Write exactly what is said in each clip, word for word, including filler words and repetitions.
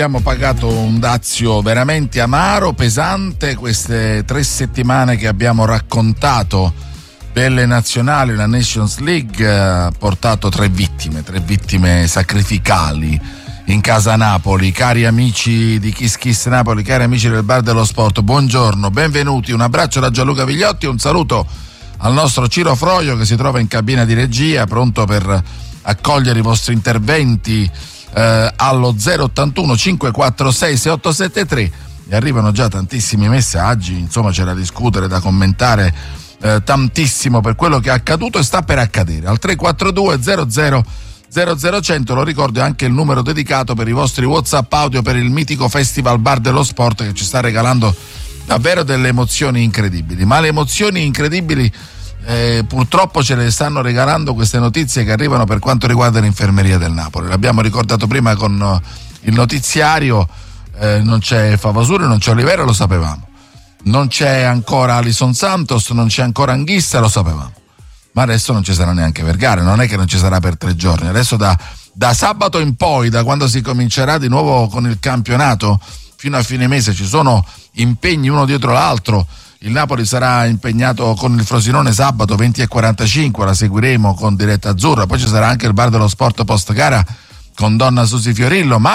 Abbiamo pagato un dazio veramente amaro, pesante, queste tre settimane che abbiamo raccontato delle nazionali. La Nations League ha portato tre vittime, tre vittime sacrificali in casa Napoli. Cari amici di Kiss Kiss Napoli, cari amici del Bar dello Sport, buongiorno, benvenuti, un abbraccio da Gianluca Vigliotti, un saluto al nostro Ciro Froio che si trova in cabina di regia, pronto per accogliere i vostri interventi eh, allo zero ottantuno cinquecentoquarantasei sessantaottosettantatré. E arrivano già tantissimi messaggi, insomma c'è da discutere, da commentare eh, tantissimo per quello che è accaduto e sta per accadere. Al tre quattro due zero zero zero zero cento, lo ricordo, è anche il numero dedicato per i vostri WhatsApp audio per il mitico Festival Bar dello Sport che ci sta regalando davvero delle emozioni incredibili. Ma le emozioni incredibili eh, purtroppo ce le stanno regalando queste notizie che arrivano per quanto riguarda l'infermeria del Napoli. L'abbiamo ricordato prima con il notiziario, eh, non c'è Favasuri, non c'è Olivera, lo sapevamo, non c'è ancora Alison Santos, non c'è ancora Anghissa, lo sapevamo, ma adesso non ci sarà neanche Vergara, non è che non ci sarà per tre giorni, adesso da, da sabato in poi, da quando si comincerà di nuovo con il campionato fino a fine mese, ci sono impegni uno dietro l'altro. Il Napoli sarà impegnato con il Frosinone sabato venti e quarantacinque, la seguiremo con diretta azzurra, poi ci sarà anche il Bar dello Sport post gara con Donna Susi Fiorillo, ma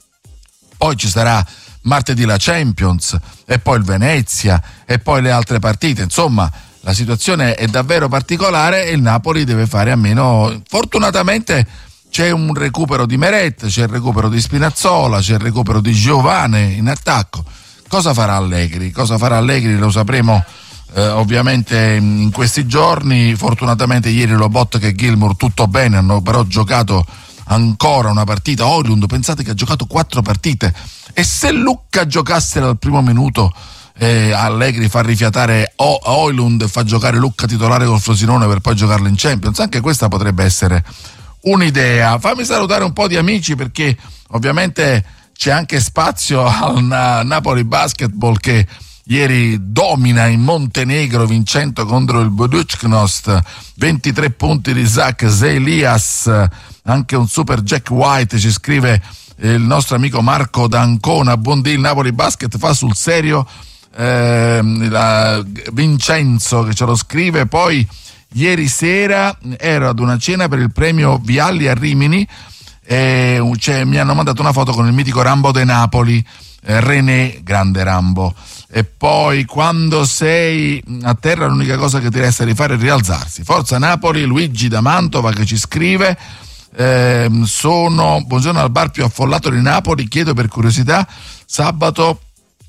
poi ci sarà martedì la Champions e poi il Venezia e poi le altre partite, insomma la situazione è davvero particolare e il Napoli deve fare a meno. Fortunatamente c'è un recupero di Meret, c'è il recupero di Spinazzola, c'è il recupero di Giovane in attacco. Cosa farà Allegri? Cosa farà Allegri lo sapremo eh, ovviamente in questi giorni. Fortunatamente ieri Lobotka e Gilmour tutto bene, hanno però giocato ancora una partita. Højlund, pensate che ha giocato quattro partite, e se Lucca giocasse dal primo minuto eh, Allegri fa rifiatare Højlund e fa giocare Lucca titolare col Frosinone per poi giocarlo in Champions, anche questa potrebbe essere un'idea. Fammi salutare un po' di amici perché ovviamente c'è anche spazio al Napoli Basketball che ieri domina in Montenegro vincendo contro il Budućnost, ventitré punti di Zach Zelias, anche un super Jack White, ci scrive il nostro amico Marco D'Ancona. Buondì, il Napoli Basket fa sul serio, eh, la, Vincenzo che ce lo scrive. Poi ieri sera ero ad una cena per il premio Vialli a Rimini e cioè, mi hanno mandato una foto con il mitico Rambo de Napoli, eh, René, grande Rambo. E poi quando sei a terra l'unica cosa che ti resta di fare è rialzarsi. Forza Napoli. Luigi da Mantova che ci scrive eh, sono buongiorno al bar più affollato di Napoli, chiedo per curiosità sabato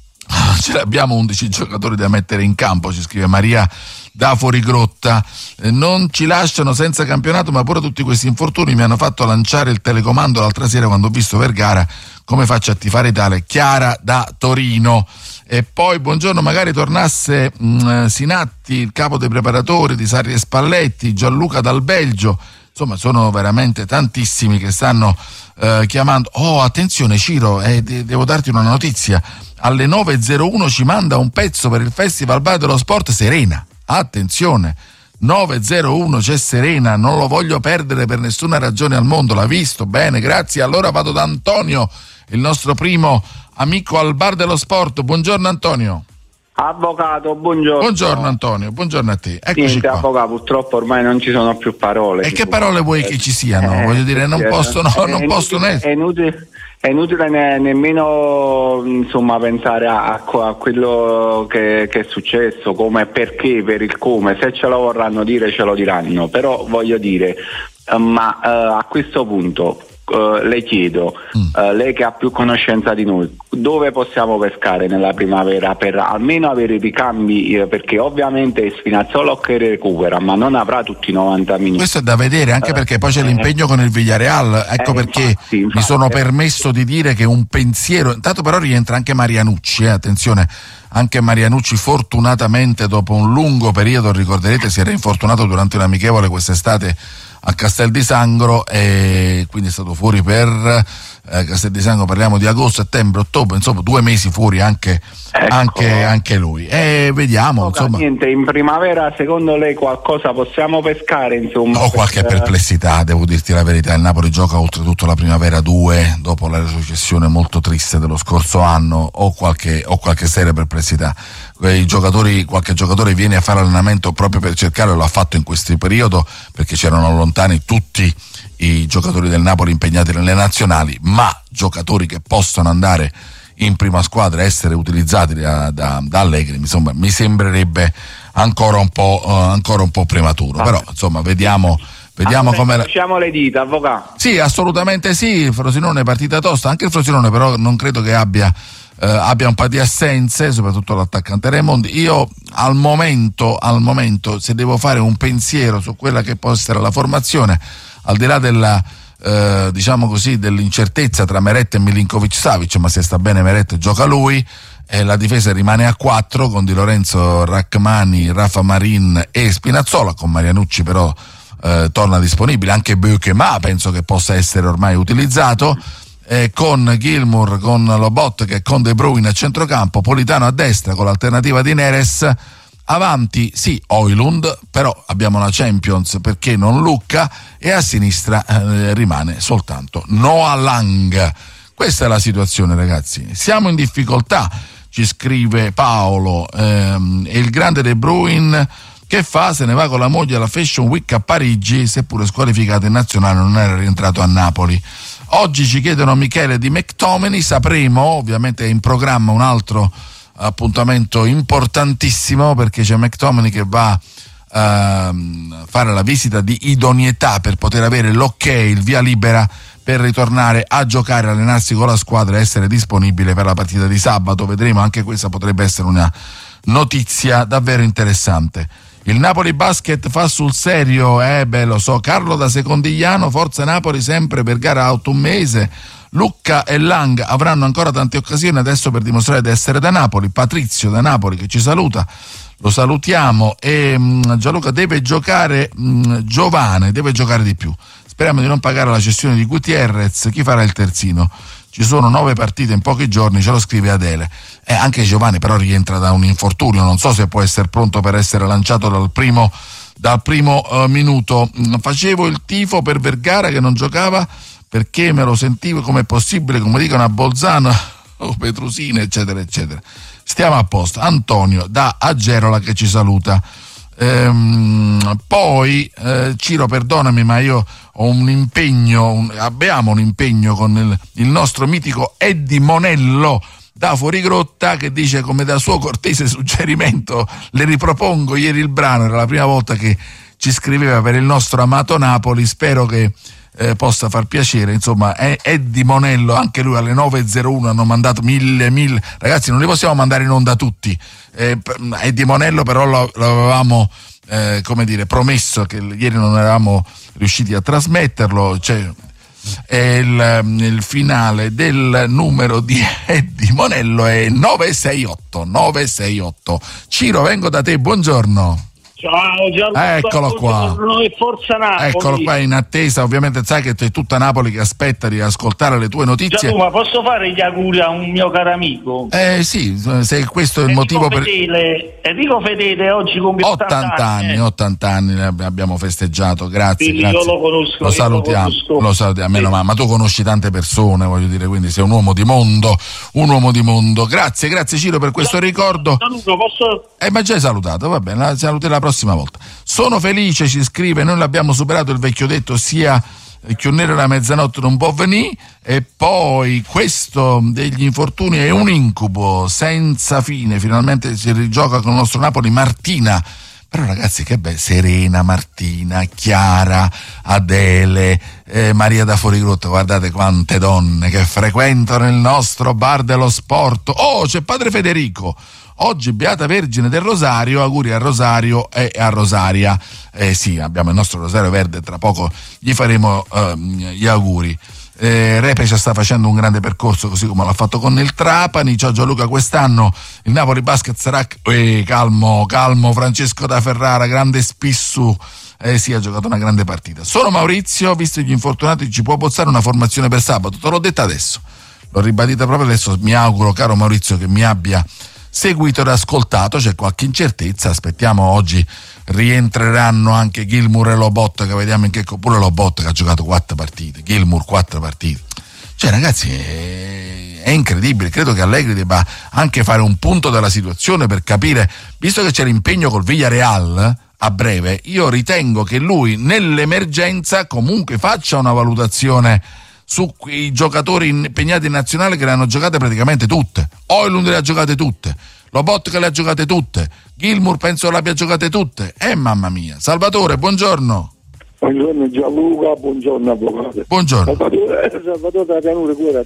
ce l'abbiamo undici giocatori da mettere in campo, ci scrive Maria da Fuorigrotta. Eh, non ci lasciano senza campionato, ma pure tutti questi infortuni mi hanno fatto lanciare il telecomando l'altra sera quando ho visto Vergara. Come faccio a tifare Italia? Chiara da Torino. E poi buongiorno, magari tornasse mh, Sinatti, il capo dei preparatori di Sarri e Spalletti, Gianluca dal Belgio. Insomma sono veramente tantissimi che stanno eh, chiamando. Oh, attenzione Ciro, eh, de- devo darti una notizia. Alle nove e zero uno ci manda un pezzo per il Festival Bar dello Sport Serena. Attenzione, nove e zero uno c'è Serena, non lo voglio perdere per nessuna ragione al mondo, l'ha visto? Bene, grazie. Allora vado da Antonio, il nostro primo amico al Bar dello Sport. Buongiorno Antonio. Avvocato, buongiorno. Buongiorno Antonio, buongiorno a te. Eccoci Niente, qua. Avvocato, purtroppo ormai non ci sono più parole. E che parole vuoi che ci siano? Eh, Voglio dire, non eh, possono, è non inutile, possono essere. È inutile, è inutile ne, nemmeno insomma pensare a, a quello che, che è successo, come, perché, per il come. Se ce lo vorranno dire ce lo diranno, però voglio dire, uh, ma uh, a questo punto Uh, le chiedo, mm. uh, lei che ha più conoscenza di noi, dove possiamo pescare nella primavera per almeno avere i ricambi, eh, perché ovviamente Spinazzola che recupera, ma non avrà tutti i novanta minuti. Questo è da vedere, anche perché poi c'è l'impegno con il Villarreal, ecco eh, perché infatti, infatti, mi sono eh. permesso di dire che un pensiero, intanto però rientra anche Marianucci, eh, attenzione, anche Marianucci fortunatamente dopo un lungo periodo, ricorderete, si era infortunato durante un amichevole quest'estate a Castel di Sangro, e quindi è stato fuori per eh, Castel di Sangro, parliamo di agosto, settembre, ottobre, insomma due mesi fuori anche, ecco. anche, anche lui, e vediamo no, insomma. Niente, in primavera secondo lei qualcosa possiamo pescare, insomma? Ho qualche per... perplessità, devo dirti la verità. Il Napoli gioca oltretutto la primavera due dopo la retrocessione molto triste dello scorso anno. Ho qualche, ho qualche seria perplessità. I giocatori, qualche giocatore viene a fare allenamento proprio per cercare, lo ha fatto in questo periodo perché c'erano lontani tutti i giocatori del Napoli impegnati nelle nazionali, ma giocatori che possono andare in prima squadra, essere utilizzati da, da, da Allegri, insomma mi sembrerebbe ancora un po' uh, ancora un po' prematuro, ah. però insomma vediamo vediamo come facciamo le dita, avvocato. Sì, assolutamente sì, il Frosinone è partita tosta, anche il Frosinone però non credo che abbia Uh, abbia un po' di assenze, soprattutto l'attaccante Raymond. Io al momento, al momento, se devo fare un pensiero su quella che può essere la formazione, al di là della uh, diciamo così dell'incertezza tra Meret e Milinkovic-Savic, ma se sta bene Meret gioca lui, e la difesa rimane a quattro con Di Lorenzo, Rachmani, Rafa Marin e Spinazzola, con Marianucci però uh, torna disponibile, anche Beukema penso che possa essere ormai utilizzato. Eh, con Gilmour, con Lobot che con De Bruyne a centrocampo, Politano a destra con l'alternativa di Neres, avanti sì Højlund, però abbiamo la Champions, perché non Lucca, e a sinistra eh, rimane soltanto Noah Lang. Questa è la situazione, ragazzi, siamo in difficoltà, ci scrive Paolo, ehm, e il grande De Bruyne che fa? Se ne va con la moglie alla Fashion Week a Parigi, seppure squalificato in nazionale non era rientrato a Napoli. Oggi ci chiedono Michele di McTominay, sapremo, ovviamente è in programma un altro appuntamento importantissimo, perché c'è McTominay che va a uh, fare la visita di idoneità per poter avere l'ok, il via libera per ritornare a giocare, allenarsi con la squadra e essere disponibile per la partita di sabato. Vedremo, anche questa potrebbe essere una notizia davvero interessante. Il Napoli Basket fa sul serio, eh beh lo so, Carlo da Secondigliano, forza Napoli sempre per gara autunnese, Lucca e Lang avranno ancora tante occasioni adesso per dimostrare di essere da Napoli. Patrizio da Napoli che ci saluta, lo salutiamo, e mh, Gianluca deve giocare, mh, Giovane deve giocare di più, speriamo di non pagare la cessione di Gutierrez, chi farà il terzino? Ci sono nove partite in pochi giorni, ce lo scrive Adele. E anche Giovanni però rientra da un infortunio, non so se può essere pronto per essere lanciato dal primo, dal primo uh, minuto. Facevo il tifo per Vergara che non giocava perché me lo sentivo, come è possibile, come dicono a Bolzano o Petrusina, eccetera eccetera. Stiamo a posto. Antonio da Agerola che ci saluta. Ehm, poi eh, Ciro, perdonami, ma io ho un impegno, un, abbiamo un impegno con il, il nostro mitico Eddie Monello da Fuorigrotta, che dice, come da suo cortese suggerimento le ripropongo ieri il brano, era la prima volta che ci scriveva per il nostro amato Napoli, spero che eh, possa far piacere. Insomma, Eddie Monello, anche lui alle nove e zero uno hanno mandato mille mille, ragazzi non li possiamo mandare in onda tutti, eh, Eddie Monello però lo, lo avevamo eh, come dire promesso, che ieri non eravamo riusciti a trasmetterlo. Cioè, è il, il finale del numero di Eddie Monello è nove sei otto nove sei otto. Ciro, vengo da te, buongiorno. Ciao Gianluca, eccolo qua, e forza Napoli. Eccolo qua in attesa, ovviamente sai che c'è tutta Napoli che aspetta di ascoltare le tue notizie. Gianluca, posso fare gli auguri a un mio caro amico? Eh sì, se questo è il Enrico motivo Fedele, per... Enrico Fedele oggi compie ottanta anni, eh. ottanta anni ne abbiamo festeggiato, grazie, sì, grazie. Io lo conosco, lo salutiamo, lo, conosco. lo salutiamo, sì. ma, ma tu conosci tante persone, voglio dire, quindi sei un uomo di mondo, un uomo di mondo. Grazie, grazie Ciro per questo Gianluca, ricordo. Gianluca, posso... Eh, ma già hai salutato, va bene, la saluti la prossima volta. Sono felice, ci scrive, noi l'abbiamo superato il vecchio detto, sia più nero la mezzanotte non può venire, e poi questo degli infortuni è un incubo senza fine, finalmente si rigioca con il nostro Napoli. Martina, però ragazzi che bello, Serena, Martina, Chiara, Adele, eh, Maria da Fuorigrotta, guardate quante donne che frequentano il nostro bar dello sport. Oh, c'è padre Federico, oggi Beata Vergine del Rosario, auguri a Rosario e a Rosaria. Eh sì, abbiamo il nostro Rosario Verde, tra poco gli faremo uh, gli auguri. Eh, Repecia sta facendo un grande percorso, così come l'ha fatto con il Trapani. Ciao Gianluca, quest'anno il Napoli Basket sarà... Eh, calmo, calmo Francesco da Ferrara, grande Spissu. eh, sì, ha giocato una grande partita. Sono Maurizio, visto gli infortunati ci può bozzare una formazione per sabato? Te l'ho detta adesso, l'ho ribadita proprio adesso. Mi auguro, caro Maurizio, che mi abbia seguito ed ascoltato. C'è qualche incertezza, aspettiamo. Oggi rientreranno anche Gilmour e Lobotka, che vediamo in che, pure Lobotka che ha giocato quattro partite, Gilmour quattro partite. Cioè ragazzi, è, è incredibile. Credo che Allegri debba anche fare un punto della situazione per capire, visto che c'è l'impegno col Villarreal a breve, io ritengo che lui nell'emergenza comunque faccia una valutazione su quei giocatori impegnati in nazionale che le hanno giocate praticamente tutte. Højlund le ha giocate tutte, Lobotka le ha giocate tutte, Gilmour penso le abbia giocate tutte. Eh mamma mia. Salvatore, buongiorno. Buongiorno Gianluca, buongiorno avvocato. Buongiorno. Salvatore, Salvatore da Pianura Cura.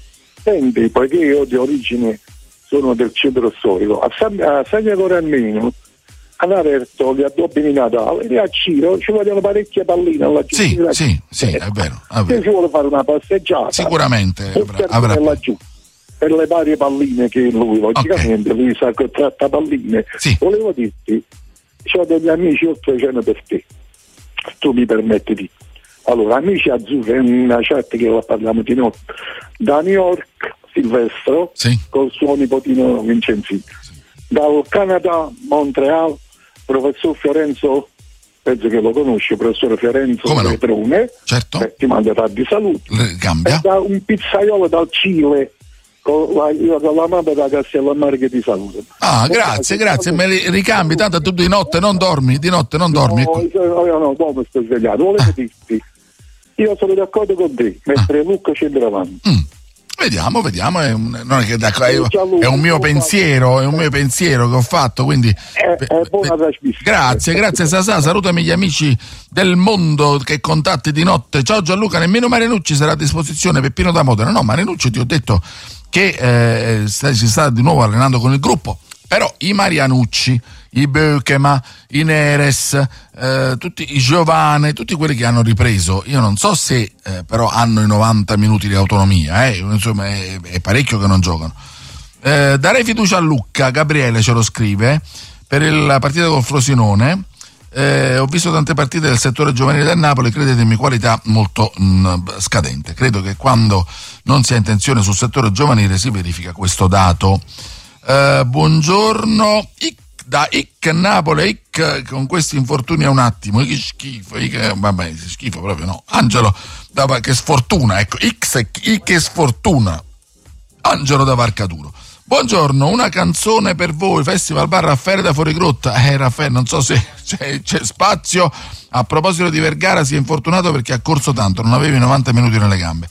Senti, poiché io di origine sono del centro storico, a San, a San Nicola almeno hanno aperto gli addobbi di Natale e a Ciro ci vogliono parecchie palline alla Sì, sì, sì, è vero, è vero. Se si vuole fare una passeggiata sicuramente avrà, avrà... laggiù per le varie palline che lui logicamente okay. Lui sa che tratta palline. Sì. Volevo dirti, ho degli amici oltre cena per te, tu mi permetti di allora amici azzurri, è una chat che la parliamo di notte, da New York Silvestro sì. Col suo nipotino Vincenzino, sì. Dal Canada Montreal professor Fiorenzo, penso che lo conosci, professore Fiorenzo Petrone, certo. Eh, ti manda tanti saluti. Cambia. E da un pizzaiolo dal Cile con la, con la mamma da Castellammare che ti saluta. Ah, grazie, grazie, me li ricambi, tanto tu di notte non dormi, di notte non dormi. No, no, no, dopo sto svegliato, volevo ah. dirti, io sono d'accordo con te, mentre ah. Luca scende avanti. Mm. Vediamo, vediamo, è un, non è che da, è, è un mio pensiero, è un mio pensiero che ho fatto, quindi è, è buona grazie, grazie Sasà, salutami gli amici del mondo che contatti di notte. Ciao Gianluca, nemmeno Marinucci sarà a disposizione, Peppino da Modena. No, Marinucci ti ho detto che eh, si sta di nuovo allenando con il gruppo, però i Marianucci, i Bökema, i Neres, eh, tutti i Giovane, tutti quelli che hanno ripreso, io non so se eh, però hanno i novanta minuti di autonomia, eh, insomma è, è parecchio che non giocano. Eh, darei fiducia a Lucca, Gabriele ce lo scrive, per la partita col Frosinone. Eh, ho visto tante partite del settore giovanile del Napoli, credetemi, qualità molto mh, scadente. Credo che quando non si ha intenzione sul settore giovanile si verifica questo dato. Eh, buongiorno, Ic, da Ic Napoli, Ic con questi infortuni è un attimo, che schifo, Ic, vabbè, schifo proprio no. Angelo, da, che sfortuna, ecco, X, Ic che sfortuna. Angelo da Varcaduro. Buongiorno, una canzone per voi, Festival Bar Raffaele da Fuorigrotta. Eh Raffaele, non so se c'è, c'è spazio. A proposito di Vergara, si è infortunato perché ha corso tanto, non aveva i novanta minuti nelle gambe.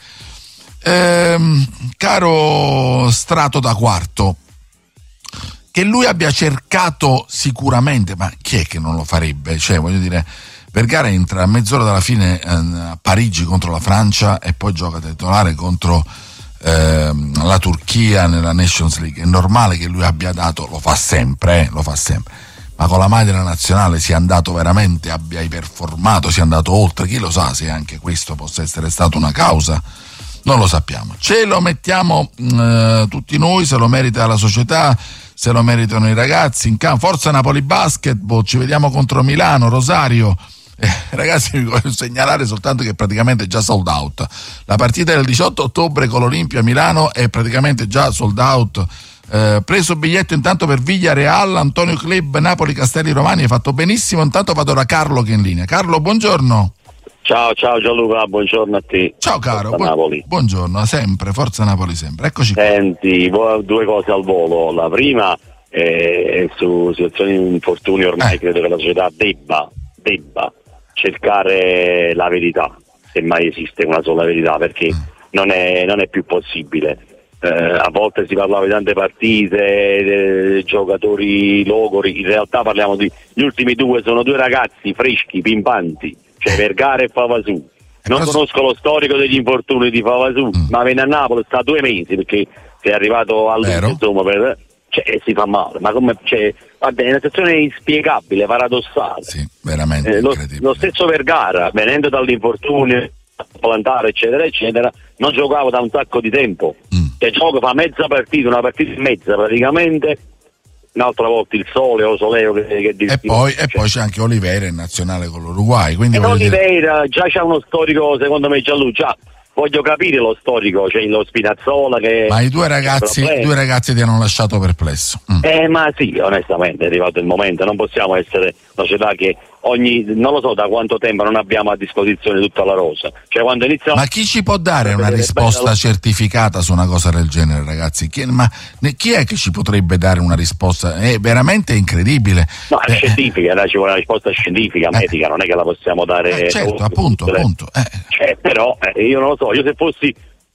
Ehm, caro Strato da Quarto, che lui abbia cercato sicuramente, ma chi è che non lo farebbe? Cioè, voglio dire, Vergara entra a mezz'ora dalla fine eh, a Parigi contro la Francia e poi gioca titolare contro eh, la Turchia nella Nations League. È normale che lui abbia dato, lo fa sempre, eh, lo fa sempre, ma con la maglia della nazionale sia andato veramente, abbia iperformato, sia andato oltre, chi lo sa se anche questo possa essere stata una causa. Non lo sappiamo, ce lo mettiamo eh, tutti noi, se lo merita la società, se lo meritano i ragazzi in campo. Forza Napoli Basketball, ci vediamo contro Milano, Rosario. Eh, ragazzi, vi voglio segnalare soltanto che è praticamente già sold out. La partita del diciotto ottobre con l'Olimpia Milano è praticamente già sold out. Eh, preso biglietto intanto per Villarreal, Antonio Club, Napoli Castelli Romani, hai fatto benissimo. Intanto vado da Carlo che è in linea. Carlo, buongiorno. Ciao, ciao Gianluca, buongiorno a te. Ciao caro, Bu- Napoli. Buongiorno, sempre, Forza Napoli sempre. Eccoci qua. Senti, due cose al volo. La prima è su situazioni di infortuni, ormai eh. credo che la società debba, debba cercare la verità, se mai esiste una sola verità, perché eh. non, è, non è più possibile. Eh, a volte si parlava di tante partite, eh, giocatori logori, in realtà parliamo di gli ultimi due, sono due ragazzi freschi, pimpanti, cioè Vergara e Favasù. Non conosco lo storico degli infortuni di Favasù, mm. ma viene a Napoli, sta due mesi perché si è arrivato all'ultimo, insomma, per, cioè, e si fa male, ma come, cioè, vabbè, è una situazione inspiegabile, paradossale. Sì, veramente eh, lo, incredibile. lo stesso Vergara, venendo dall'infortunio plantare eccetera eccetera, non giocava da un sacco di tempo. Mm. Che gioca, fa mezza partita, una partita e mezza praticamente, un'altra volta il Sole o Soleo che, che e, poi, e poi c'è anche Oliveira in nazionale con l'Uruguay, quindi e Oliveira dire... già c'è uno storico, secondo me Gianluca, già voglio capire lo storico, c'è cioè lo Spinazzola che... Ma i due ragazzi, i due ragazzi ti hanno lasciato perplesso. Mm. Eh ma sì, onestamente è arrivato il momento, non possiamo essere una società che ogni, non lo so da quanto tempo non abbiamo a disposizione tutta la rosa. Cioè quando iniziamo... Ma chi ci può dare una risposta bella... certificata su una cosa del genere, ragazzi? Chi, ma chi è che ci potrebbe dare una risposta? È veramente incredibile. No, è eh, scientifica, eh, ci vuole una risposta scientifica, eh, medica, non è che la possiamo dare... Eh, certo, oh, appunto, appunto. Eh. Cioè, però eh, io non lo so, io se fossi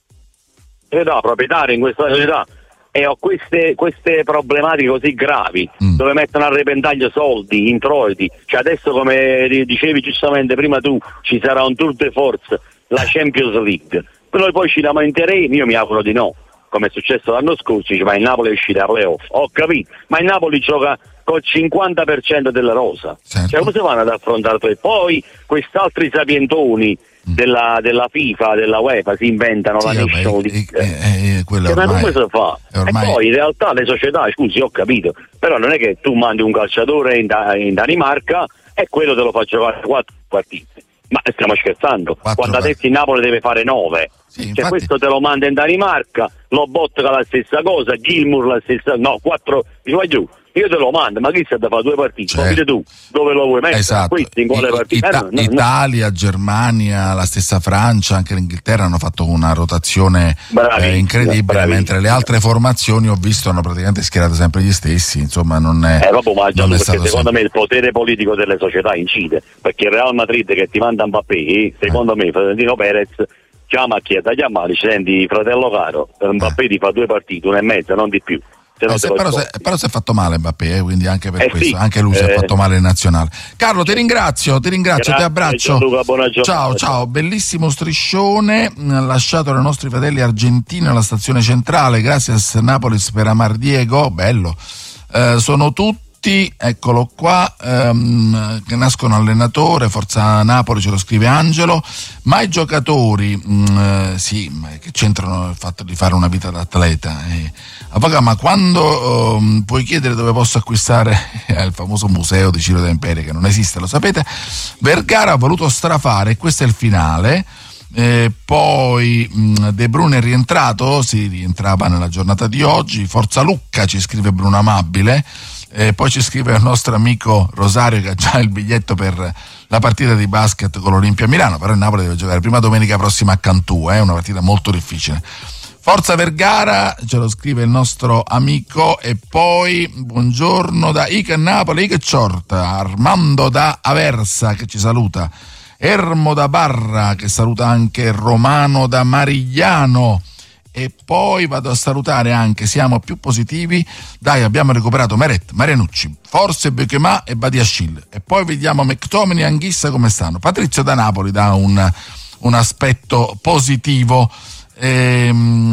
no, proprietario in questa società e ho queste, queste problematiche così gravi, mm. dove mettono a repentaglio soldi, introiti, cioè adesso come dicevi giustamente prima tu, ci sarà un tour de force, la Champions League, noi poi ci lamenteremo, io mi auguro di no, come è successo l'anno scorso, dice, ma il Napoli è uscito a playoff, ho capito, ma il Napoli gioca col cinquanta per cento della rosa, certo. Cioè come si vanno ad affrontare? Poi quest'altri sapientoni Della, della FIFA, della UEFA si inventano sì, la National League, eh, eh, quello ormai, come si fa? Ormai... E poi in realtà le società, scusi, ho capito, però non è che tu mandi un calciatore in, da, in Danimarca e quello te lo fa giocare quattro partite, ma stiamo scherzando, quattro quando adesso il Napoli deve fare nove, sì, cioè infatti... questo te lo manda in Danimarca, lo Botka la stessa cosa, Gilmour la stessa, no, quattro, vai giù. Io te lo mando, ma chi sta da fare due partite? Certo. Dite tu, dove lo vuoi mettere? Esatto. Questi in quale partita? Ita- eh, no, no, Italia, no. Germania, la stessa Francia, anche l'Inghilterra hanno fatto una rotazione eh, incredibile, bravissima. Mentre le altre formazioni ho visto hanno praticamente schierato sempre gli stessi, insomma non è... Eh, vabbè, ma già, non è perché secondo sempre. me il potere politico delle società incide, perché il Real Madrid che ti manda Mbappé, secondo eh. me Florentino Perez chiama a chiesa, chiama, dice, senti fratello caro, Mbappé eh. ti fa due partite, una e mezza, non di più. Se eh, se però, se, però si è fatto male Mbappé, eh, quindi anche per eh questo, sì, anche lui eh, si è fatto male in nazionale. Carlo, ti ringrazio, ti ringrazio, grazie, ti abbraccio. Luca, buona ciao, ciao, bellissimo striscione lasciato dai nostri fratelli argentini alla stazione centrale. Grazie a Napolis per Amar Diego, bello. Eh, sono tutti, eccolo qua, ehm, che nascono allenatore, Forza Napoli, ce lo scrive Angelo, ma i giocatori, mh, eh, sì, che c'entrano il fatto di fare una vita da atleta? Eh. Avvocato, ma quando um, puoi chiedere dove posso acquistare eh, il famoso museo di Ciro D'Empere, che non esiste, lo sapete? Vergara ha voluto strafare, e questo è il finale. Eh, poi mh, De Bruyne è rientrato, si rientrava nella giornata di oggi. Forza Lucca, ci scrive Bruno Amabile. Eh, poi ci scrive il nostro amico Rosario che ha già il biglietto per la partita di basket con l'Olimpia Milano, però il Napoli deve giocare prima domenica prossima a Cantù, è eh, una partita molto difficile. Forza Vergara, ce lo scrive il nostro amico. E poi buongiorno da Ica Napoli, Ica Ciorta, Armando da Aversa che ci saluta, Ermo da Barra che saluta anche Romano da Marigliano. E poi vado a salutare anche, siamo più positivi, dai, abbiamo recuperato Meret, Marianucci, forse Bechemà e Badiashil, e poi vediamo McTominay e Anghissa come stanno. Patrizio da Napoli dà un, un aspetto positivo. E,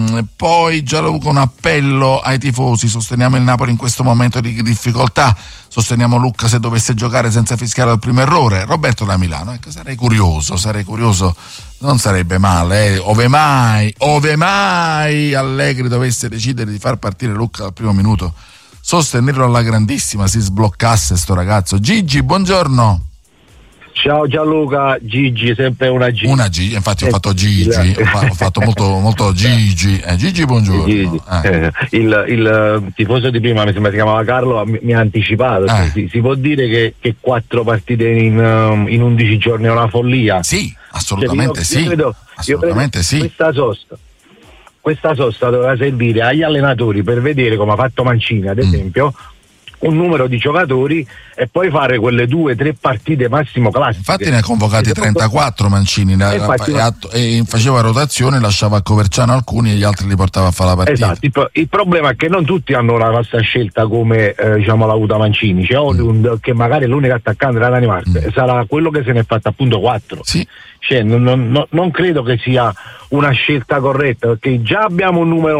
poi Gianluca, un appello ai tifosi: sosteniamo il Napoli in questo momento di difficoltà, sosteniamo Lucca se dovesse giocare senza fischiare al primo errore. Roberto da Milano, ecco, sarei curioso, sarei curioso, non sarebbe male, eh. ove mai, ove mai Allegri dovesse decidere di far partire Lucca al primo minuto, sostenerlo alla grandissima, si sbloccasse sto ragazzo. Gigi, buongiorno. Ciao Gianluca, Gigi, sempre una G. Una G, infatti ho fatto Gigi, ho fatto molto, molto Gigi. Eh, Gigi, buongiorno. Gigi. Eh. Il, il tifoso di prima, mi sembra si chiamava Carlo, mi, mi ha anticipato. Eh. Si, si può dire che, che quattro partite in, in undici giorni è una follia? Sì, assolutamente cioè, io, sì. Io credo, assolutamente io sì. Questa sosta, questa sosta doveva servire agli allenatori per vedere, come ha fatto Mancini ad esempio, mm. un numero di giocatori e poi fare quelle due tre partite massimo classiche. Infatti ne ha convocati trentaquattro Mancini, ne infatti, e, e faceva rotazione, lasciava a Coverciano alcuni e gli altri li portava a fare la partita. Esatto, il, pro- il problema è che non tutti hanno una vasta scelta come eh, diciamo l'ha avuta Mancini. C'è Ohlund mm. che magari è l'unico attaccante della Danimarca, mm. sarà quello che se ne è fatto appunto quattro. Sì. Cioè, non, non, non credo che sia una scelta corretta, perché già abbiamo un numero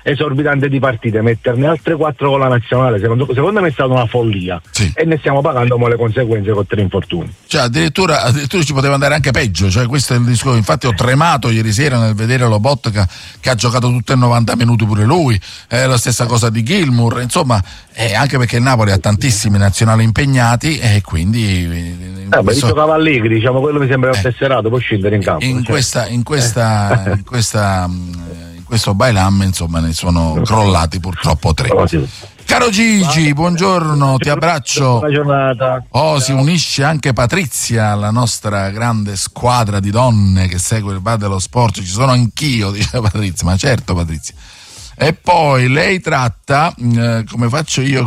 esorbitante di partite, metterne altre quattro con la nazionale, secondo, secondo me è stata una follia, sì. E ne stiamo pagando mo le conseguenze con tre infortuni. Cioè addirittura, addirittura ci poteva andare anche peggio, cioè questo è il discorso. Infatti ho tremato ieri sera nel vedere Lobotka che ha giocato tutti e novanta minuti pure lui, è la stessa cosa di Gilmour, insomma, eh, anche perché il Napoli ha tantissimi nazionali impegnati e quindi Eh, beh, giocava Allegri, diciamo, quello mi sembra eh, tesserato, può scendere in campo. In, cioè. questa, in, questa, in, questa, in questo bailam, insomma, ne sono crollati purtroppo tre. Caro Gigi, buongiorno, ti abbraccio. Buona giornata. Oh, si unisce anche Patrizia alla nostra grande squadra di donne che segue il bar dello sport. Ci sono anch'io, dice Patrizia, ma certo Patrizia. E poi lei tratta, eh, come faccio io...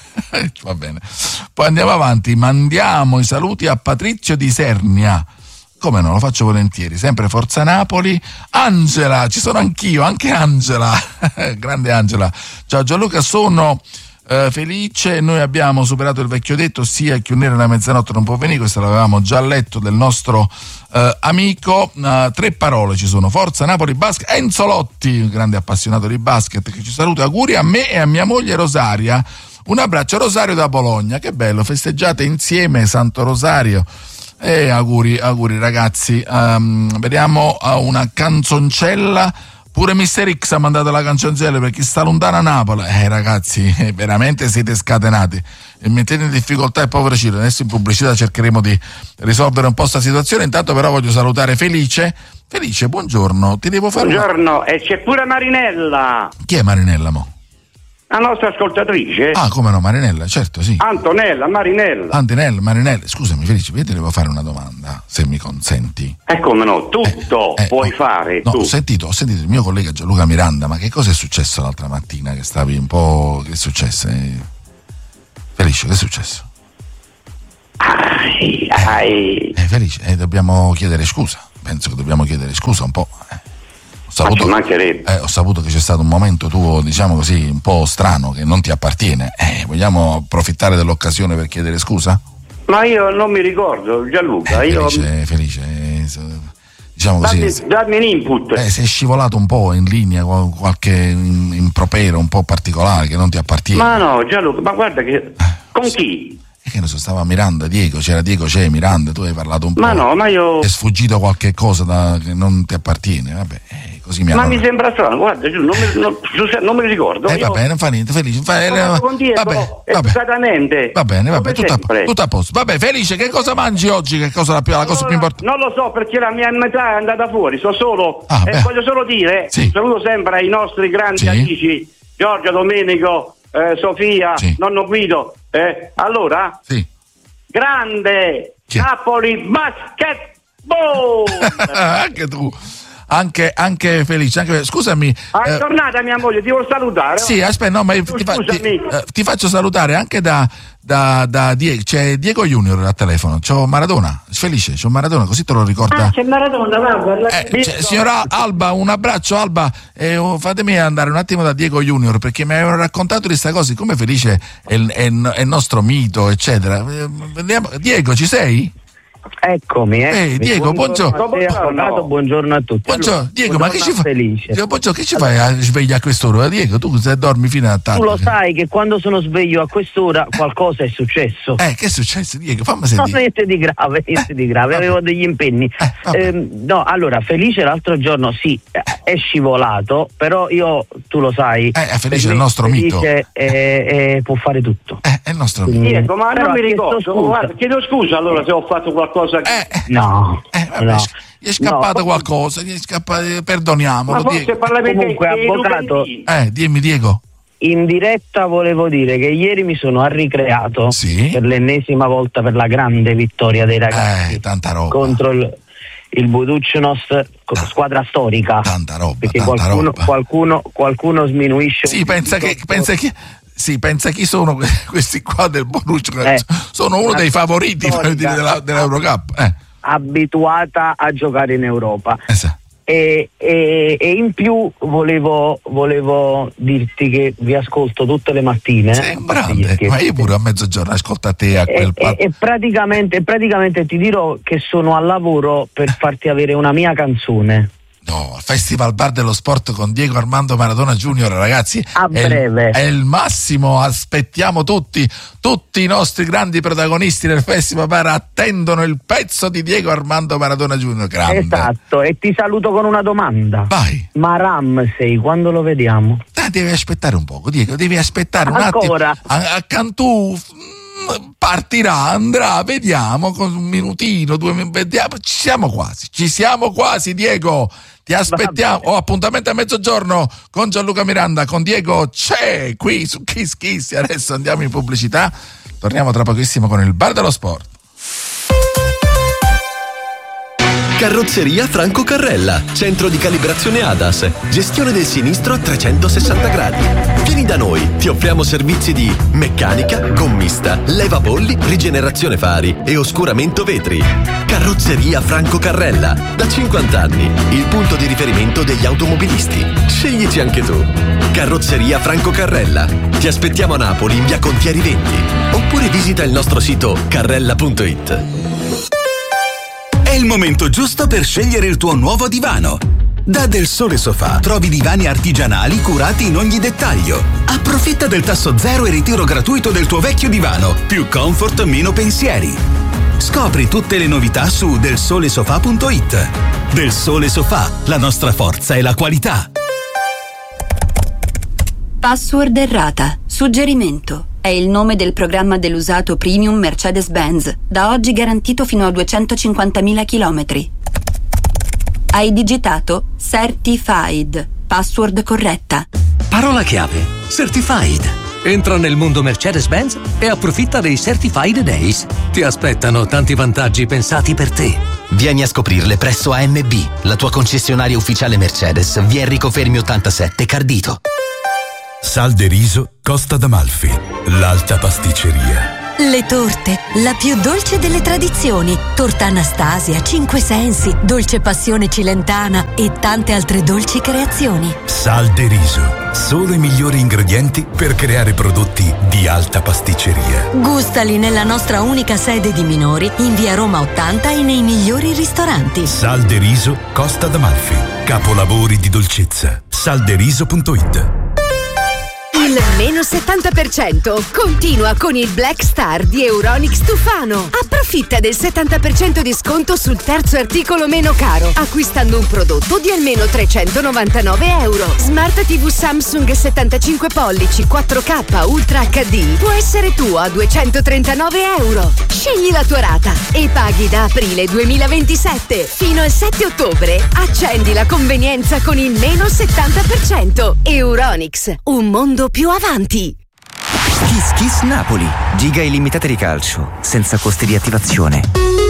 Va bene, poi andiamo avanti, mandiamo i saluti a Patrizio di Sernia, come no, lo faccio volentieri, sempre Forza Napoli. Angela, ci sono anch'io, anche Angela, grande Angela. Ciao Gianluca, sono eh, felice, noi abbiamo superato il vecchio detto, sia chi unire la mezzanotte non può venire, questo l'avevamo già letto del nostro eh, amico. Uh, tre parole ci sono: Forza Napoli Basket. Enzo Lotti, un grande appassionato di basket, che ci saluta, auguri a me e a mia moglie Rosaria. Un abbraccio, Rosario da Bologna, che bello, festeggiate insieme Santo Rosario. E auguri, auguri ragazzi. Um, vediamo uh, una canzoncella. Pure mister X ha mandato la canzoncella per chi sta lontano a Napoli. Eh ragazzi, eh, veramente siete scatenati e mettete in difficoltà il povero Ciro. Adesso in pubblicità cercheremo di risolvere un po' sta situazione. Intanto però voglio salutare Felice. Felice, buongiorno, ti devo fare buongiorno, una... e c'è pure Marinella. Chi è Marinella, mo? La nostra ascoltatrice. Ah, come no, Marinella, certo, sì. Antonella, Marinella. Antonella, Marinella, scusami Felice, io ti devo fare una domanda, se mi consenti. E come no, tutto eh, eh, puoi no, fare. No, tu. ho sentito, ho sentito il mio collega Gianluca Miranda, ma che cosa è successo l'altra mattina che stavi un po'... che è successo? Eh? Felice, che è successo? Ai, ai. Eh, Felice, eh, dobbiamo chiedere scusa, penso che dobbiamo chiedere scusa un po'. Eh. Ho saputo, eh, ho saputo che c'è stato un momento tuo, diciamo così, un po' strano, che non ti appartiene. Eh, vogliamo approfittare dell'occasione per chiedere scusa? Ma io non mi ricordo, Gianluca. Eh, io... Felice, Felice, eh, diciamo così. Dammi, dammi un input. Eh, sei scivolato un po' in linea con qualche impropero un po' particolare che non ti appartiene. Ma no, Gianluca, ma guarda che... Con sì. chi? E che ne so, stava Miranda, Diego, c'era Diego, c'è Miranda, tu hai parlato un po'. Ma no, ma io... È sfuggito qualche cosa da, che non ti appartiene, vabbè, eh, così mi Ma hanno... mi sembra strano, guarda, non mi, non, non mi ricordo. Eh, io... vabbè, non fa niente, Felice. Fa, eh, con Diego, vabbè, educatamente. Va bene, vabbè, tutto a, sempre. tutto a posto. Vabbè, Felice, che cosa mangi oggi? Che cosa la, più, la cosa non, più importante? Non lo so, perché la mia metà è andata fuori, so solo... Ah, e voglio solo dire, sì. saluto sempre ai nostri grandi sì. amici, Giorgio, Domenico, eh, Sofia, sì. nonno Guido. Eh, allora... Sì. Grande Napoli Basketball. Anche tu, anche, anche Felice, anche, scusami. Ah, è eh, tornata mia moglie, ti vuol salutare? Sì, aspetta, no, ma ti, fa, ti, eh, ti faccio salutare anche da, da, da Diego. C'è Diego Junior al telefono, c'ho Maradona, Felice, c'ho Maradona, così te lo ricorda. Ah, c'è Maradona, va, guarda. Eh, signora Alba, un abbraccio Alba, eh, oh, fatemi andare un attimo da Diego Junior, perché mi avevano raccontato di sta cosa, come Felice è il, è, è il nostro mito, eccetera. Eh, Diego, ci sei? Eccomi, eh. Eh, Diego, buongiorno. Buongiorno. Buongiorno a tutti. Buongiorno, allora, Diego, ma che ci fai? Felice. Diego, buongiorno, che ci fai a sveglia a quest'ora? Diego, tu se dormi fino a tardi. Tu lo sai che quando sono sveglio a quest'ora qualcosa è successo. Eh, che è successo, Diego? Fammi No, sentire. niente di grave, niente Eh, di grave, vabbè. avevo degli impegni. Eh, Ehm, no, allora, Felice l'altro giorno sì, è scivolato, però io, tu lo sai, Eh, Felice per è il me nostro mito. Felice è- è- può fare tutto. Eh, è il nostro mito. Diego, ma Però non mi ha chiesto ricordo. scusa. Guarda, chiedo scusa allora se ho fatto qualcosa che... Eh, No, eh, vabbè, no. gli è scappato No. qualcosa, gli è scappato, eh, perdoniamolo, Ma forse Diego. parlavi Comunque, dei- dei avvocato- Lucentini. Eh, dimmi Diego. In diretta volevo dire che ieri mi sono arricreato Sì. per l'ennesima volta per la grande vittoria dei ragazzi Eh, tanta roba. contro il, il Budućnost, co- squadra storica. Tanta roba, Perché tanta qualcuno, roba. qualcuno, qualcuno sminuisce. Sì, pensa che, pensa che, sì, pensa chi sono que- questi qua del Bonucci, Eh, sono uno una dei favoriti storica. voglio dire, della, dell'Eurocup. Eh, Abituata a giocare in Europa. esatto. E, e, e in più volevo, volevo dirti che vi ascolto tutte le mattine. Sei un grande, ma io pure a mezzogiorno ascolto a te a E, quel e, pa- e praticamente, praticamente ti dirò che sono al lavoro per farti avere una mia canzone. No, Festival Bar dello Sport con Diego Armando Maradona Junior, ragazzi, a breve. È il, è il massimo, aspettiamo tutti, tutti i nostri grandi protagonisti del Festival Bar attendono il pezzo di Diego Armando Maradona Junior, grande. Esatto, e ti saluto con una domanda. Vai. Ma Ramsey, quando lo vediamo? Ah, devi aspettare un poco, Diego, devi aspettare un Ancora? attimo. A, a Cantù partirà, andrà, vediamo, con un minutino, due minuti, vediamo, ci siamo quasi, ci siamo quasi, Diego. Ti aspettiamo. Ho oh, appuntamento a mezzogiorno con Gianluca Miranda, con Diego c'è qui su Kiss Kiss. Adesso andiamo in pubblicità. Torniamo tra pochissimo con il Bar dello Sport. Carrozzeria Franco Carrella, centro di calibrazione A D A S, gestione del sinistro a trecentosessanta gradi. Vieni da noi, ti offriamo servizi di meccanica, gommista, levabolli, rigenerazione fari e oscuramento vetri. Carrozzeria Franco Carrella, da cinquanta anni, il punto di riferimento degli automobilisti. Sceglici anche tu. Carrozzeria Franco Carrella. Ti aspettiamo a Napoli in via Contieri venti, oppure visita il nostro sito carrella punto it. È il momento giusto per scegliere il tuo nuovo divano. Da Del Sole Sofà trovi divani artigianali curati in ogni dettaglio. Approfitta del tasso zero e ritiro gratuito del tuo vecchio divano. Più comfort, meno pensieri. Scopri tutte le novità su del sole sofà punto it. Del Sole Sofà, la nostra forza è la qualità. Password errata. Suggerimento. È il nome del programma dell'usato premium Mercedes-Benz, da oggi garantito fino a duecentocinquantamila chilometri. Hai digitato Certified, password corretta. Parola chiave, Certified. Entra nel mondo Mercedes-Benz e approfitta dei Certified Days. Ti aspettano tanti vantaggi pensati per te. Vieni a scoprirle presso A M B, la tua concessionaria ufficiale Mercedes, via Enrico Fermi ottantasette, Cardito. Sal de riso Costa d'Amalfi, l'alta pasticceria. Le torte, la più dolce delle tradizioni. Torta Anastasia, Cinque Sensi, Dolce Passione Cilentana e tante altre dolci creazioni. Sal de riso, solo i migliori ingredienti per creare prodotti di alta pasticceria. Gustali nella nostra unica sede di Minori, in via Roma ottanta e nei migliori ristoranti. Sal de riso Costa d'Amalfi, capolavori di dolcezza. salderiso punto it. Il meno settanta per cento continua con il Black Star di Euronics Tufano. Approfitta del settanta per cento di sconto sul terzo articolo meno caro, acquistando un prodotto di almeno trecentonovantanove euro. Smart tivù Samsung settantacinque pollici quattro K Ultra acca di può essere tuo a duecentotrentanove euro. Scegli la tua rata e paghi da aprile duemilaventisette fino al sette ottobre. Accendi la convenienza con il meno settanta per cento. Euronics, un mondo più avanti. Kiss Kiss Napoli, giga illimitate di calcio, senza costi di attivazione.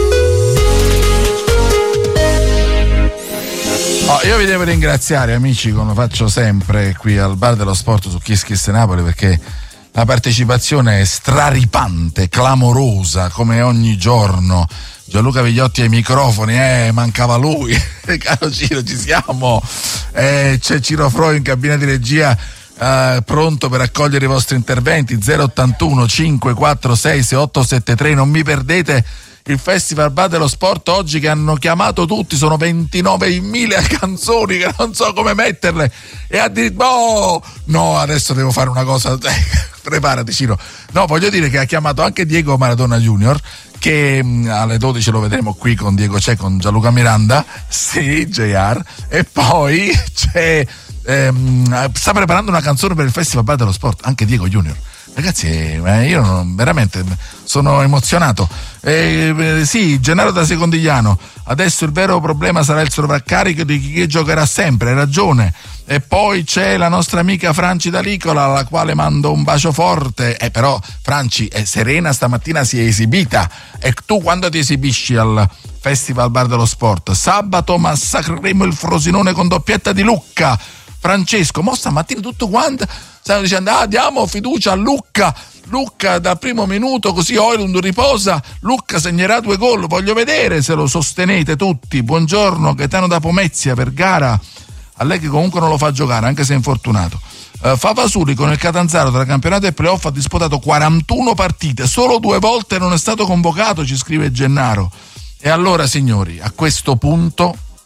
Oh, io vi devo ringraziare, amici, come faccio sempre qui al Bar dello Sport su Kiss Kiss Napoli, perché la partecipazione è straripante, clamorosa, come ogni giorno. Gianluca Vigliotti ai microfoni, eh, mancava lui. Caro Ciro, ci siamo. Eh, c'è Ciro Fro in cabina di regia, Uh, pronto per accogliere i vostri interventi. Zero ottantuno cinquecentoquarantasei sessantottosessantatré. Non mi perdete il Festival Bar dello Sport oggi, che hanno chiamato tutti, sono ventinovemila canzoni che non so come metterle, e addirittura oh, no, adesso devo fare una cosa. Preparati, Ciro. No, voglio dire che ha chiamato anche Diego Maradona Junior, che mh, alle dodici lo vedremo qui con Diego C'è, con Gianluca Miranda, sì, J R, e poi c'è Ehm, sta preparando una canzone per il Festival Bar dello Sport anche Diego Junior. Ragazzi, eh, io non, veramente sono emozionato. Eh, eh, sì, Gennaro da Secondigliano, adesso il vero problema sarà il sovraccarico di chi giocherà sempre, hai ragione. E poi c'è la nostra amica Franci D'Alicola, alla quale mando un bacio forte. Eh, però Franci è serena, stamattina si è esibita. E tu quando ti esibisci al Festival Bar dello Sport? Sabato massacreremo il Frosinone con doppietta di Lucca. Francesco, mo stamattina tutto quanto stanno dicendo ah, diamo fiducia a Lucca, Lucca dal primo minuto, così Oilund riposa, Lucca segnerà due gol, voglio vedere se lo sostenete tutti. Buongiorno Gaetano da Pomezia, per gara a lei che comunque non lo fa giocare anche se è infortunato. uh, Favasuli con il Catanzaro tra campionato e playoff ha disputato quarantuno partite, solo due volte non è stato convocato, ci scrive Gennaro. E allora signori, a questo punto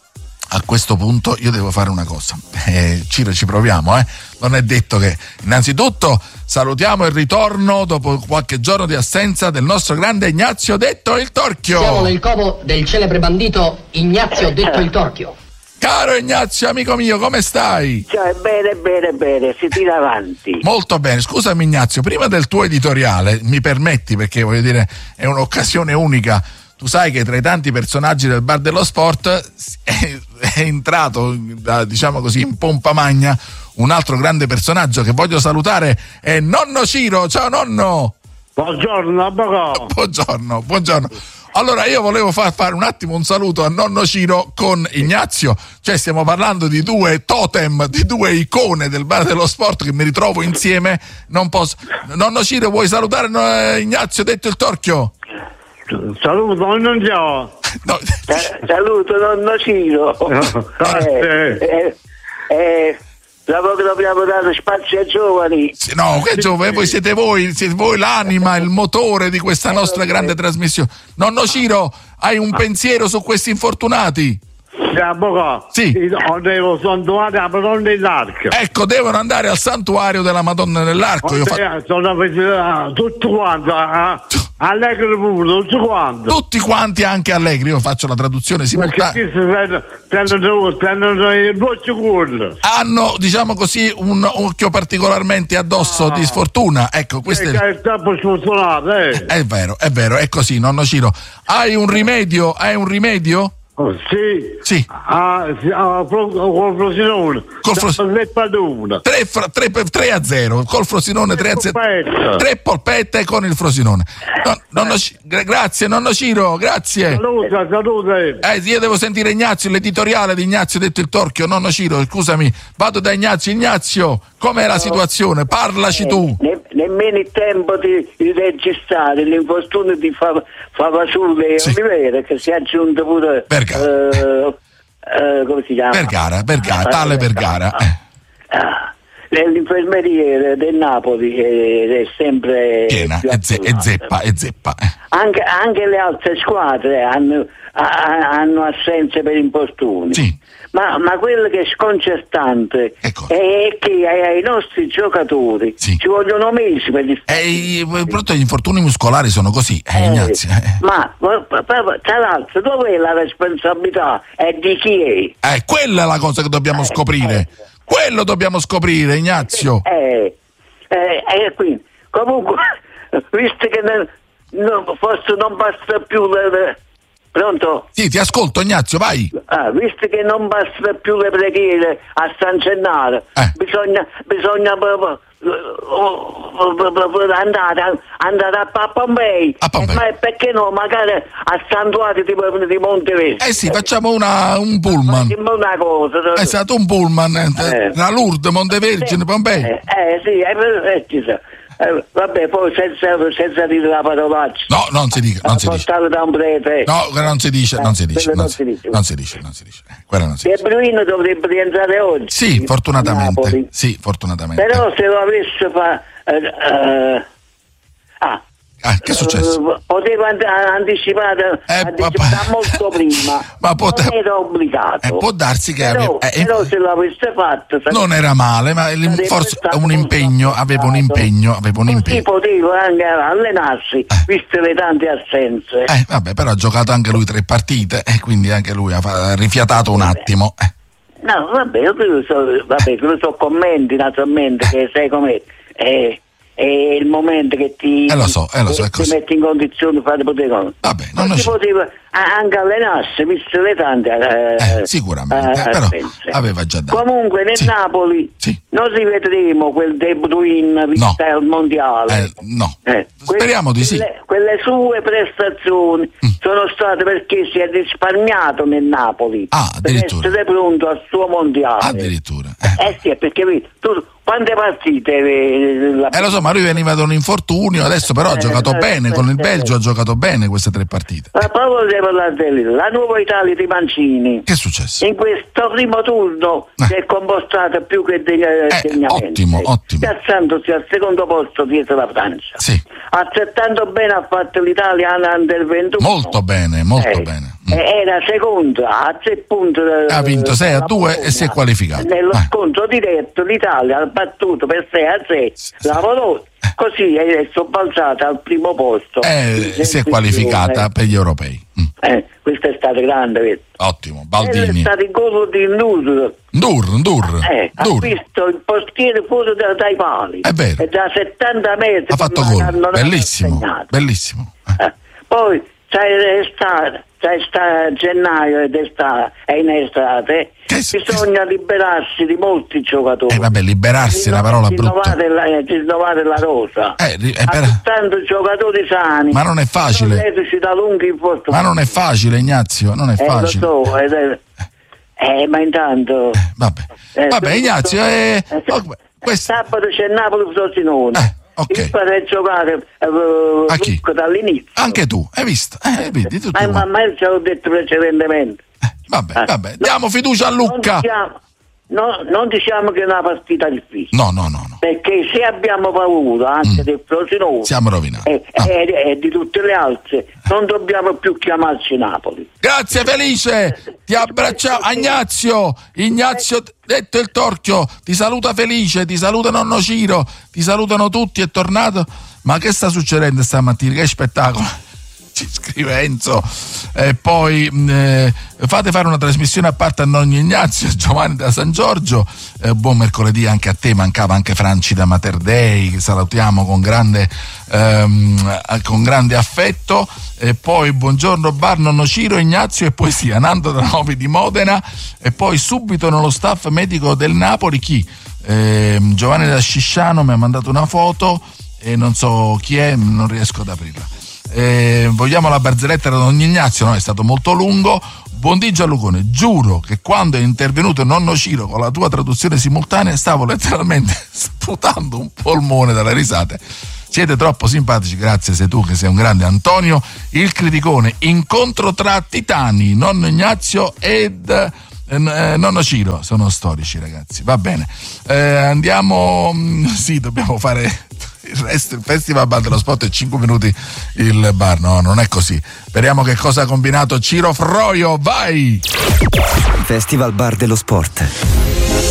a questo punto io devo fare una cosa. Eh, Ciro, ci proviamo, eh. Non è detto che. Innanzitutto salutiamo il ritorno dopo qualche giorno di assenza del nostro grande Ignazio detto il Torchio. Siamo nel covo del celebre bandito Ignazio detto il Torchio. Caro Ignazio, amico mio, come stai? Cioè, bene, bene, bene, si tira avanti. Molto bene. Scusami Ignazio, prima del tuo editoriale, mi permetti, perché voglio dire, è un'occasione unica. Tu sai che tra i tanti personaggi del Bar dello Sport è, è entrato, diciamo così, in pompa magna un altro grande personaggio che voglio salutare, è nonno Ciro. Ciao nonno! Buongiorno, avvocato. Buongiorno, buongiorno. Allora io volevo far fare un attimo un saluto a nonno Ciro con Ignazio, cioè stiamo parlando di due totem, di due icone del Bar dello Sport che mi ritrovo insieme, non posso. Nonno Ciro, vuoi salutare Ignazio detto il Torchio? Saluto nonno Gio. No. Saluto nonno Ciro. eh, eh, eh, dopo che dobbiamo dare spazio ai giovani. No, che giovani, voi siete voi, siete voi l'anima, il motore di questa nostra grande trasmissione. Nonno Ciro, hai un pensiero su questi infortunati? Sì. Devo santuario della Madonna dell'Arco. Ecco, devono andare al santuario della Madonna dell'Arco. Io fa... Sono tutti quanti, allegri pure, tutti quanti. Tutti quanti, anche allegri. Io faccio la traduzione simultanea. Hanno, diciamo così, un occhio particolarmente addosso ah. di sfortuna. Ecco, questo è... Eh. È vero, è vero, è così, nonno Ciro. Hai un rimedio? Hai un rimedio? Oh, sì, sì. Ah, sì, ah, col Frosinone col Frosinone tre a zero col Frosinone tre a zero tre polpette con il Frosinone. No, nonno, grazie nonno Ciro, grazie. Salute, salute. Eh, io devo sentire Ignazio, l'editoriale di Ignazio detto il Torchio. Nonno Ciro, scusami, vado da Ignazio. Ignazio, com'è la situazione? Parlaci eh, tu. Ne, nemmeno il tempo di, di registrare l'infortunio di Favasule sì. Olivera, che si è aggiunto pure Vergara. Uh, uh, come si chiama? Vergara, Vergara, tale Vergara. Ah, l'infermeria del Napoli è, è sempre piena, è, ze- è zeppa, è zeppa. Anche, anche le altre squadre hanno, hanno assenze per infortuni. Sì. Ma, ma quello che è sconcertante ecco. è che ai nostri giocatori sì. ci vogliono mesi per gli e pronto gli infortuni muscolari sono così, eh, eh, Ignazio. Eh. Ma tra l'altro dov'è la responsabilità e di chi è? Eh, quella è la cosa che dobbiamo eh, scoprire. Eh. Quello dobbiamo scoprire, Ignazio. Eh, eh, eh, quindi, comunque, visto che non, non, forse non basta più le, le pronto? Sì, ti ascolto Ignazio, vai. Ah, visto che non basta più le preghiere a San Gennaro, eh. bisogna, bisogna uh, uh, uh, andare, andare a, a Pompei. A Pompei. Ma perché no, magari a Santuario di, di Monteverde. Eh sì, facciamo una, un pullman. Facciamo una cosa. È stato un pullman, eh. la Lourdes, Montevergine, Pompei. Eh, eh sì, è eh, Eh, vabbè, poi senza, senza dire la parolaccia. No, non si dica, non si dice. Da un prete. No, non si dice, non si dice, non si dice, non si dice, non si dice. Quella non si dice. De Bruyne dovrebbe rientrare oggi. Sì, fortunatamente. Sì, fortunatamente. Però se lo avesse fa uh, uh, ah Ah, che è successo? Uh, poteva and- anticipare, eh, anticipare molto prima, ma può non era obbligato. Eh, può darsi che però, aveva, eh, però se l'avesse fatto non era male, ma forse un impegno, aveva un impegno, aveva un impegno. Così poteva anche allenarsi, eh. viste le tante assenze. Eh, vabbè, però ha giocato anche lui tre partite e quindi anche lui ha, fa- ha rifiatato un attimo. Eh. No, vabbè, io so, vabbè, io so commenti naturalmente che sai com'è. Eh, è il momento che ti, eh lo so, eh lo so, ti metti in condizione di fare poter cose. Vabbè, non, non si poteva anche allenarsi, visto le tante eh, eh, sicuramente, eh, però aveva già dato. Comunque nel sì. Napoli sì. non rivedremo quel De Bruyne vista al no. mondiale. Eh, no. Eh, Speriamo quelle, di sì. Quelle, quelle sue prestazioni mm. sono state perché si è risparmiato nel Napoli ah, per essere pronto al suo mondiale. Addirittura. Eh, eh sì, perché tu quante partite? La... Eh lo so, ma lui veniva da un infortunio, adesso però ha giocato eh, bene, eh, con il Belgio eh. ha giocato bene queste tre partite. Ma poi volevo parlare di la nuova Italia di Mancini. Che è successo? In questo primo turno eh. si è comportato più che degnamente. Eh, ottimo, ottimo. Piazzandosi al secondo posto dietro la Francia. Sì. Altrettanto bene ha fatto l'Italia under ventuno. Molto bene, molto eh. bene. mm. era secondo a tre punti. Ha vinto sei a due e si è qualificato. Nello eh. scontro diretto l'Italia ha battuto per sei a sei la Polonia, così è sobbalzata al primo posto. Eh, si è qualificata per gli europei. Mm. Eh, questo è stato grande, vedi? Ottimo, Baldini. È stato il gol di Ndur. Ndur, Ndur. Eh, ha Ndur. visto il portiere fuori da, dai pali. È vero. E da settanta metri. Ha fatto gol. Bellissimo. Bellissimo. Eh. Eh. Poi c'è estate, c'è sta gennaio ed estate, è in estate. Che bisogna che... liberarsi di molti giocatori. Eh vabbè, liberarsi è una parola brutta. La, rinnovare la rosa. Eh, eh, per... tanto giocatori sani. Ma non è facile. Da lunghi Ma non è facile, Ignazio, non è eh, facile. Lo so, eh, eh, ma intanto. Eh, vabbè, eh, vabbè Ignazio, eh, eh, questo... sabato c'è Napoli Frosinone. Eh. Okay. Il padre giocare uh, a chi? Dall'inizio. Anche tu, hai visto? Eh, vedi, tutti ma, ma, ma io ce l'ho detto precedentemente. Eh, vabbè, eh. vabbè, diamo fiducia a Lucca. Non diciamo, no, non diciamo che è una partita difficile. No, no, no, no. Perché se abbiamo paura anche mm. del Frosinone, siamo rovinati. E, no. e, e di tutte le altre, non dobbiamo più chiamarci Napoli. Grazie Felice, ti abbracciamo. Ignazio, Ignazio, detto il Torchio, ti saluta Felice, ti saluta nonno Ciro, ti salutano tutti, è tornato. Ma che sta succedendo stamattina? Che spettacolo! Ci scrive Enzo. E poi eh, fate fare una trasmissione a parte a nonno Ignazio, Giovanni da San Giorgio. Eh, buon mercoledì anche a te, mancava anche Franci da Mater Dei, che salutiamo con grande ehm, con grande affetto. E poi buongiorno bar, nonno Ciro, Ignazio e poesia, Nando da Novi di Modena. E poi subito nello staff medico del Napoli chi? Eh, Giovanni da Scisciano mi ha mandato una foto e non so chi è, non riesco ad aprirla. Eh, vogliamo la barzelletta da nonno Ignazio? No, è stato molto lungo. Buondì Gianlucone, giuro che quando è intervenuto nonno Ciro con la tua traduzione simultanea stavo letteralmente sputando un polmone dalle risate. Siete troppo simpatici, grazie, sei tu che sei un grande. Antonio, il criticone, incontro tra titani, nonno Ignazio ed eh, nonno Ciro, sono storici ragazzi, va bene. Eh, andiamo, sì, dobbiamo fare il resto, il Festival Bar dello Sport è cinque minuti il bar, no, non è così. Speriamo che cosa ha combinato Ciro Froio, vai! Festival Bar dello Sport.